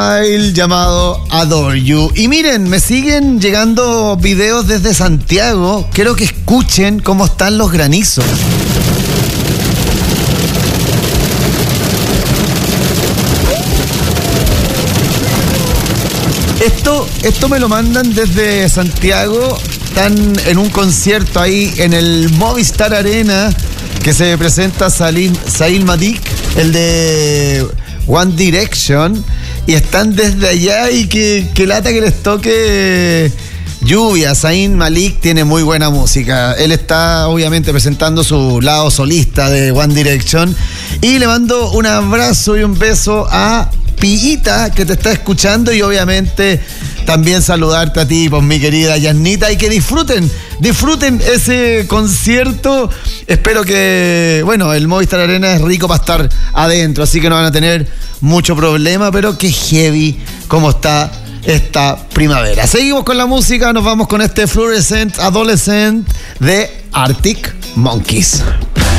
llamado Adore You. Y miren, me siguen llegando videos desde Santiago. Quiero que escuchen cómo están los granizos. Esto me lo mandan desde Santiago. Están en un concierto ahí en el Movistar Arena que se presenta Zayn Malik, el de One Direction, y están desde allá y que lata que les toque lluvia. Zayn Malik tiene muy buena música. Él está obviamente presentando su lado solista de One Direction y le mando un abrazo y un beso a Pillita, que te está escuchando, y obviamente también saludarte a ti, pues mi querida Yasnita, y que disfruten ese concierto. Espero que, bueno, el Movistar Arena es rico para estar adentro, así que no van a tener mucho problema, pero qué heavy cómo está esta primavera. Seguimos con la música, nos vamos con este Fluorescent Adolescent de Arctic Monkeys.